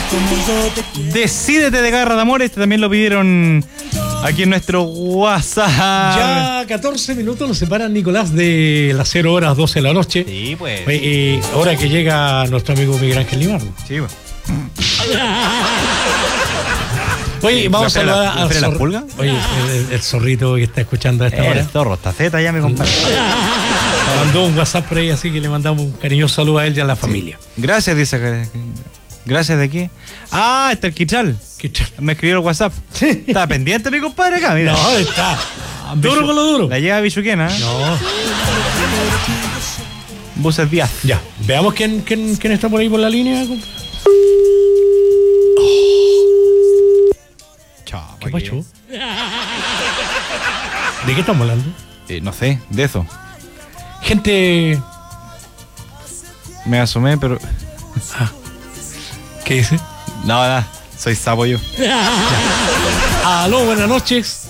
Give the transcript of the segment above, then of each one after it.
Decídete de Garra de Amor. Este también lo pidieron aquí en nuestro WhatsApp. Ya 14 minutos nos separan, Nicolás, de las 0 horas 12 de la noche. Sí, pues. Hora que llega nuestro amigo Miguel Ángel Limardo. Sí, pues. Oye, vamos a saludar al la pulga. Oye, el zorrito que está escuchando a esta hora. El zorro, está Z ya, mi compadre. Me mandó un WhatsApp por ahí, así que le mandamos un cariñoso saludo a él y a la familia. Gracias, dice. ¿Gracias de qué? Ah, está el Quichal. Me escribió el WhatsApp. Sí. Está pendiente mi compadre acá, mira. No, está duro con lo duro. La lleva Bichuquena. No. Buses Díaz. Ya, veamos quién está por ahí por la línea. Chao. ¿Qué pasó? ¿De qué estamos hablando? No sé, de eso. Gente... Me asomé, pero... ¿Qué dice? No, nada, soy sapo yo. Aló, buenas noches.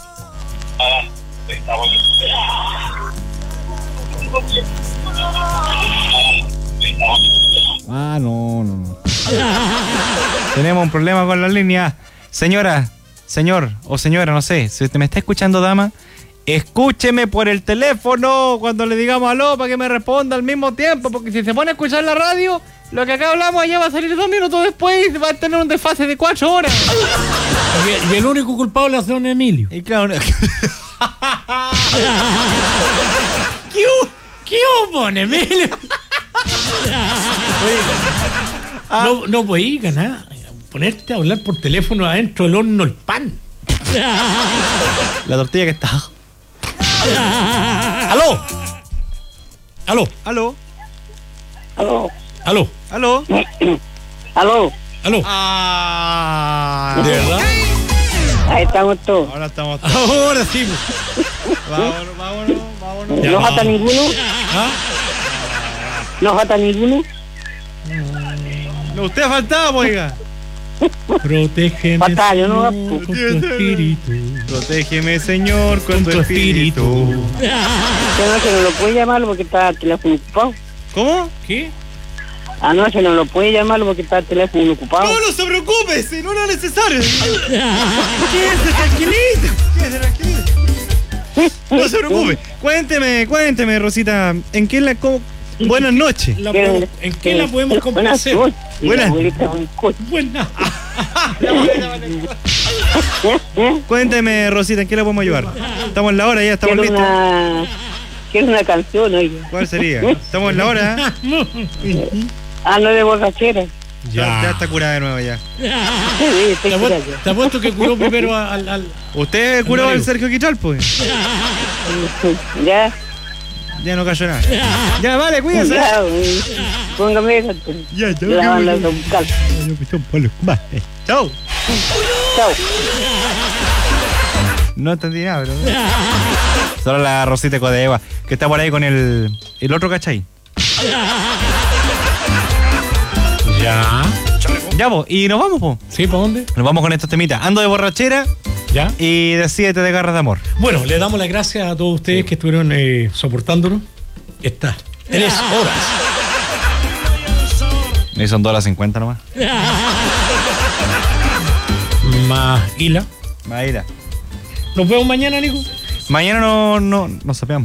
No. Tenemos un problema con la línea. Señora, señor o señora, no sé, si usted me está escuchando, dama, escúcheme por el teléfono cuando le digamos aló para que me responda al mismo tiempo, porque si se pone a escuchar la radio, lo que acá hablamos allá va a salir 2 minutos después y va a tener un desfase de 4 horas. Y el único culpable es don Emilio. Y claro, ¿Qué hubo, don Emilio? No podéis ganar. Ponerte a hablar por teléfono adentro del horno el pan. la tortilla que está. ¡Aló! ¡Aló! ¿Aló? Aló. ¡Aló! ¿Aló? Aló. ¡Aló! Ah, ¿De verdad? Ahí estamos todos. Ahora estamos todos. Ahora sí. Vámonos. Ya, ¿No falta ninguno? ¿Ah? ¿No falta ninguno? No, usted faltaba, oiga. Protégeme, Falta yo, ¿no? Señor, con tu espíritu. Protégeme, Señor, con tu espíritu. Anoche no lo puede llamar porque está el teléfono ocupado. ¿Cómo? ¿Qué? Anoche no lo puede llamar porque está el teléfono ocupado. No se preocupe, si no era necesario. Quédese tranquilito. No se preocupe. Cuénteme, Rosita, ¿en qué la... Buenas noches. ¿En qué la podemos complacer? Buenas. Buena. Cuénteme, Rosita, ¿en qué la podemos ayudar? Estamos en la hora ya, estamos listos. Quiero una canción, oye. ¿Cuál sería? Estamos en la hora. No de borrachera. Ya está curada de nuevo ya. Sí, Te apuesto que curó primero al... ¿Usted curó al Sergio Quichal, pues? Ya. Ya no cayó nada. Ya, vale, cuídese. Ya, póngame esa. Ya, La banda musical. Chau. Chao. No entendí nada, pero... Solo la Rosita Codeva, que está por ahí con el otro, ¿cachai? Ya. Ya, po, y nos vamos, po. ¿Sí? ¿Para dónde? Nos vamos con estos temitas. Ando de borrachera. Ya. Y Decídete de Garras de Amor. Bueno, le damos las gracias a todos ustedes que estuvieron soportándonos estas 3 horas. Y son $2.50 nomás. Más Hila. Maíra. Nos vemos mañana, Nico. Mañana no sapeamos.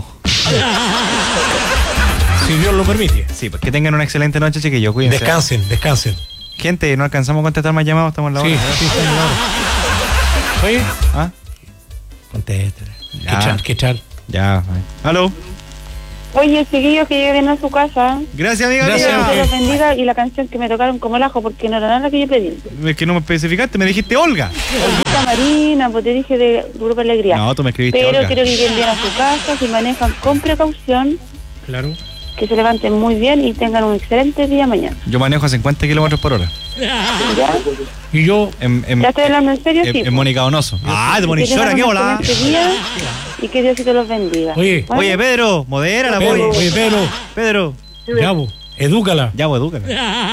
Si Dios lo permite. Sí, pues que tengan una excelente noche, chiquillos. Cuídense. Descansen. Gente, no alcanzamos a contestar más llamados, estamos en la hora. Sí, estamos en la hora. Oye. ¿Ah? Contéstale. Ya. ¿Qué chal? Ya. ¿Aló? Oye, chiquillos, que lleguen a su casa. Gracias, amiga. Gracias. mía. Que los bendiga y la canción que me tocaron como el ajo, porque no era nada la que yo pedí. Es que no me especificaste, me dijiste Olga. Olguita Marina, pues te dije de Grupo Alegría. No, tú me escribiste Pero Olga. quiero que lleguen bien a su casa, si manejan con precaución, Claro. que se levanten muy bien y tengan un excelente día mañana. Yo manejo a 50 kilómetros por hora. ¿Ya? Y yo... ¿Ya estoy hablando en serio? Sí. En Mónica Donoso. Ah, de Que tengan Monichora, qué un volada. excelente día y que Diosito los bendiga. Oye. Bueno, Oye, Pedro, modera la Pedro, voz. oye, Pedro. ya vos, edúcala. Ya, vos, edúcala.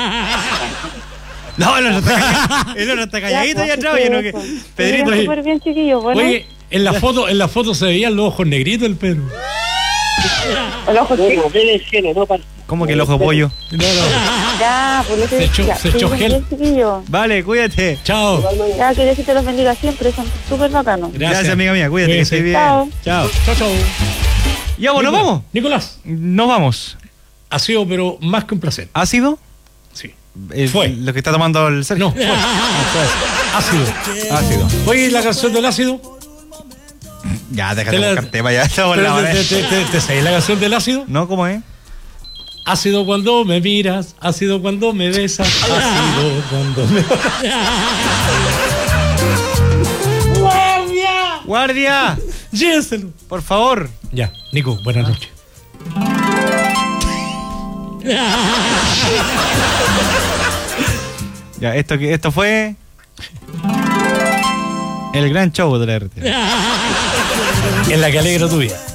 No, el otro está calladito ya, allá atrás, pues, oye, no que. eso. Pedrito. Que súper bien, chiquillos. Bueno, Oye, en la foto se veían los ojos negritos el Pedro. el ojo chico. ¿Cómo que el ojo de pollo? No, no. Ya, por eso Se echó- ya, se echó que gel. bien, chiquillo. Vale, cuídate. Chao. Ya, que Dios te los bendiga siempre, son súper bacanos. Gracias, amiga mía, cuídate, que Cuídese. estés bien. Chao. Chao. Chao, chao. Ya, bueno, nos vamos. Nicolás, Nos vamos. ha sido pero más que un placer. ¿Ácido? Sí. Fue. Lo que está tomando el Sergio. No, fue. Ácido. Ácido. Oye, la canción del ácido. Ya, déjate Te la- buscar tema, ya estamos en la hora. ¿Te sabes la canción del ácido? ¿No? ¿Cómo es? Ácido cuando me miras, ácido cuando me besas, ácido cuando me... ¡Guardia! ¡Guardia! Lléveselo. Por favor. Ya, Nico, buenas noches. Ya, esto fue el gran show de la RT. En la que alegro tu vida.